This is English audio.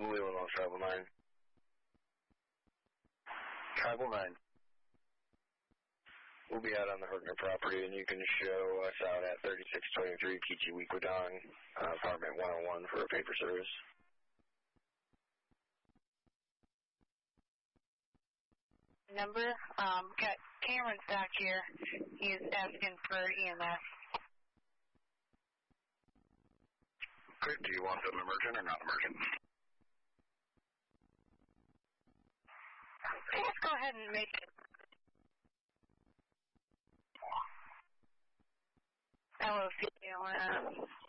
Leland on Tribal 9. Tribal 9. We'll be out on the Hertner property, and you can show us out at 3623 PG Wequidon, apartment 101 for a paper service. Number, got Cameron's back here. He's asking for EMS. Good. Do you want them emergent or not emergent? Let's go ahead and make it. LOC,